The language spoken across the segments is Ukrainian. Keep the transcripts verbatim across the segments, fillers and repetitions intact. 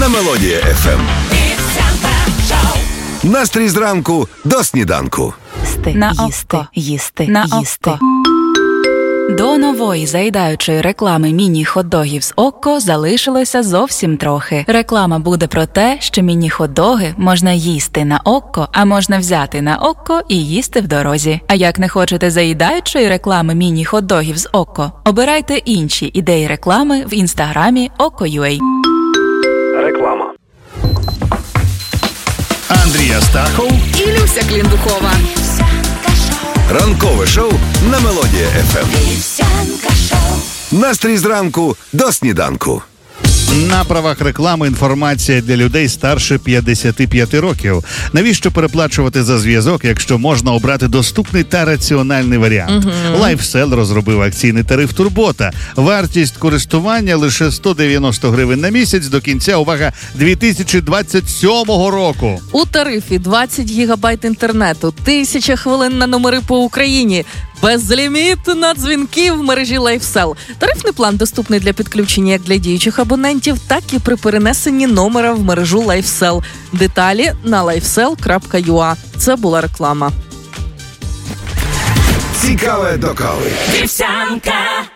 на Мелодія еф ем. Настрій зранку до сніданку. Їсти, На їсти, око. їсти, На їсти. око. До нової заїдаючої реклами міні-хот-догів з Окко залишилося зовсім трохи. Реклама буде про те, що міні-хот-доги можна їсти на Окко, а можна взяти на Окко і їсти в дорозі. А як не хочете заїдаючої реклами міні-хот-догів з Окко, обирайте інші ідеї реклами в інстаграмі Okko.ua. Реклама. Андрій Астахов. І Люся Кліндукова. Ранкове шоу на Мелодія еф ем. Настрій зранку до сніданку. На правах реклами інформація для людей старше п'ятдесят п'ять років. Навіщо переплачувати за зв'язок, якщо можна обрати доступний та раціональний варіант? Uh-huh. LifeSell розробив акційний тариф Турбота. Вартість користування лише сто дев'яносто гривень на місяць до кінця, увага, дві тисячі двадцять сьомого року. У тарифі двадцять гігабайт інтернету, тисяча хвилин на номери по Україні, безліміт на дзвінки в мережі LifeSell. Тарифний план доступний для підключення як для діючих абонентів, так і при перенесенні номера в мережу LifeSell. Деталі на лайфсел крапка ю а. Це була реклама. Цікаве до кави. Вівсянка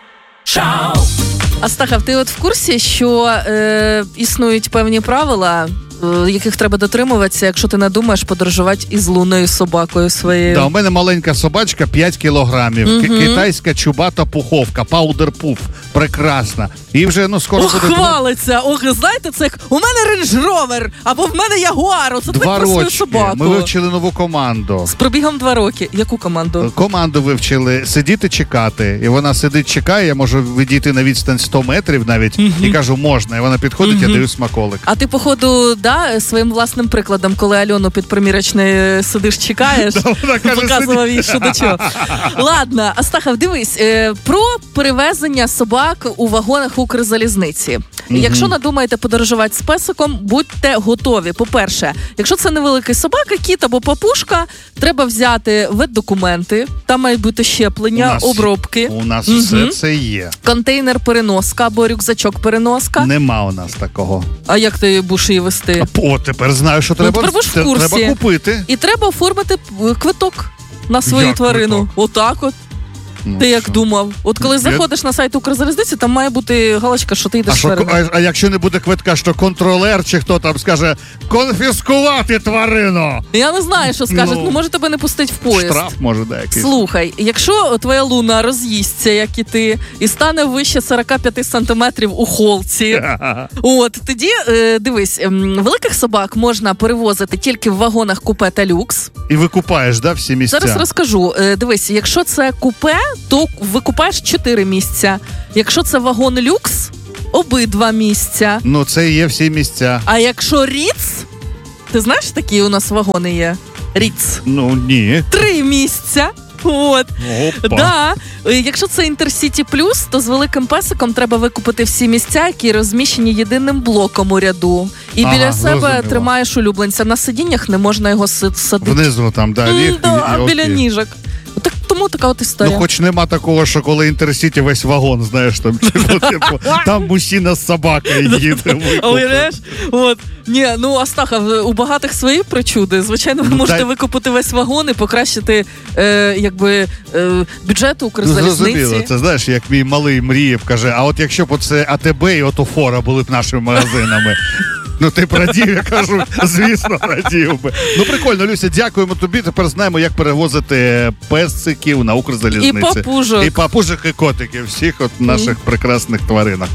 шоу. Астахов, ти от в курсі, що е, існують певні правила, е, яких треба дотримуватися, якщо ти надумаєш подорожувати із лунною собакою своєю? Да, у мене маленька собачка, п'ять кілограмів. Угу. К- китайська чубата пуховка, паудер-пуф. Прекрасна. І вже, ну, скоро Ох, буде... хвалиться! Ох, знаєте, це як у мене Range Rover, або в мене Ягуар. Це так Два про свою рочки. собаку. Ми вивчили нову команду. З пробігом два роки. Яку команду? Команду вивчили сидіти, чекати. І вона сидить, чекає, я можу відійти на відстань сто метрів навіть, uh-huh. і кажу, можна. І вона підходить, uh-huh. я даю смаколик. А ти, походу, да, своїм власним прикладом, коли Альону під примірочною сидиш, чекаєш, показував їй, що до чого. Ладно, Астахов, дивись, про перевезення собак у вагонах Укрзалізниці. Mm-hmm. Якщо надумаєте подорожувати з песиком, будьте готові. По-перше, якщо це невеликий собака, кіт або папушка, треба взяти ветдокументи, там мають бути щеплення, у нас, обробки. У нас mm-hmm. все це є. Контейнер-переноска або рюкзачок-переноска. Нема у нас такого. А як ти будеш її вести? О, тепер знаю, що треба, ну, тепер в курсі. Треба купити. І треба оформити квиток на свою як тварину. квиток? Отак от. Ну, ти як що? думав? От коли Я... заходиш на сайт Укрзалізниці, там має бути галочка, що ти йдеш а, що, тварину. а, а якщо не буде квитка, що контролер чи хто там скаже конфіскувати тварину? Я не знаю, що скажуть. Ну, ну може тебе не пустить в поїзд. Штраф може, да, якийсь. Слухай, якщо твоя луна роз'їсться, як і ти, і стане вище сорок п'ять сантиметрів у холці, от, тоді, е, дивись, е, великих собак можна перевозити тільки в вагонах купе та люкс. І викупаєш, да, всі місця? Зараз розкажу. Е, дивись, якщо це купе, то викупаєш чотири місця. Якщо це вагон люкс, обидва місця. Ну, це і є всі місця. А якщо Ріц, ти знаєш, такі у нас вагони є? Ріц. Ну, ні. Три місця. От. Опа. Да. Якщо це Інтерсіті Плюс, то з великим песиком треба викупити всі місця, які розміщені єдиним блоком у ряду. І ага, біля себе зрозуміло. Тримаєш улюбленця. На сидіннях не можна його садити. Внизу там, да, ліг. Да, і, біля ніжок. Так, тому така от історія. Ну, хоч нема такого, що коли Інтерсіті весь вагон, знаєш, там, типу, типу, там мужчина з собакою їде. Уявляєш? От. Ні, ну, Астахов, у багатих свої причуди. Звичайно, ви ну, можете дай... викупити весь вагон і покращити е, якби, е, бюджет Укрзалізниці. Ну, зрозуміло. Це, знаєш, як мій малий мріяв, каже, а от якщо б оце АТБ і от Уфора були б нашими магазинами, ну ти б радів, я кажу, звісно, радів би. Ну, прикольно, Люся, дякуємо тобі. Тепер знаємо, як перевозити песиків на Укрзалізниці. І папужок. І папужок, і котиків, всіх от наших mm. прекрасних тваринок.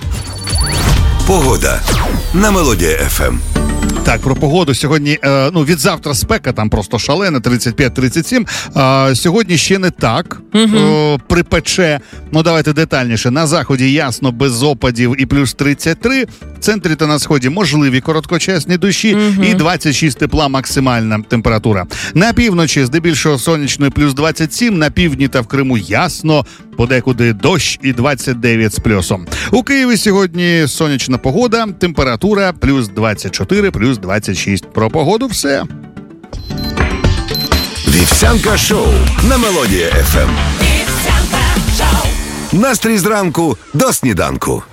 Погода на Мелодія еф ем. Так, про погоду. Сьогодні, е, ну, від завтра спека, там просто шалена, тридцять п'ять тридцять сім. А сьогодні ще не так. Угу. О, припече. Ну, давайте детальніше. На заході ясно, без опадів і плюс тридцять три. В центрі та на сході можливі короткочасні дощі угу. і двадцять шість тепла максимальна температура. На півночі здебільшого сонячно плюс двадцять сім, на півдні та в Криму ясно, подекуди дощ і двадцять дев'ять з плюсом. У Києві сьогодні сонячна погода, температура плюс двадцять чотири, плюс двадцять шість. Про погоду все. Вівсянка шоу на Мелодія еф ем. Настрій зранку до сніданку.